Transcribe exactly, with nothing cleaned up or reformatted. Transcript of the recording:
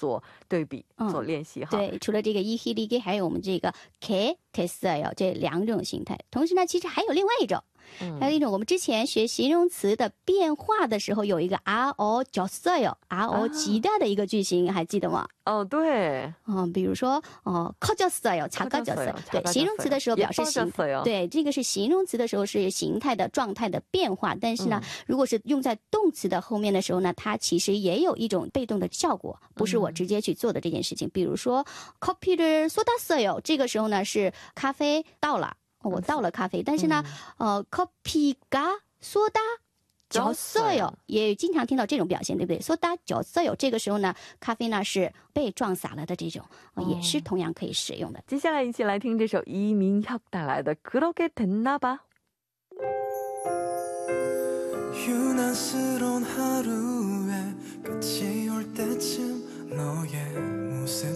做对比、做练习哈。 对，除了这个이히 리게还有我们这个게 됐어요这两种形态。同时呢，其实还有另外一种，还有一种我们之前学形容词的变化的时候有一个아어졌어요 아어지다的一个句型，还记得吗？ 哦，对， 嗯，比如说哦커졌어요 작아졌어요，对，形容词的时候表示形态，对，这个是形容词的时候是形态的状态的变化，但是呢，如果是用在动词的后面的时候呢，它其实也有一种被动的效果，不是我直接去做的这件事情。比如说커피를 쏟았어요，这个时候呢是咖啡到了，我倒了咖啡，但是呢，呃，커피가 쏟아졌어요，也经常听到这种表现，对不对？쏟아졌어요，这个时候呢，咖啡呢是被撞洒了的这种，也是同样可以使用的。 接下来一起来听这首이민혁带来的그렇게 됐나 봐。 유난스러운 하루에 끝이 올 때쯤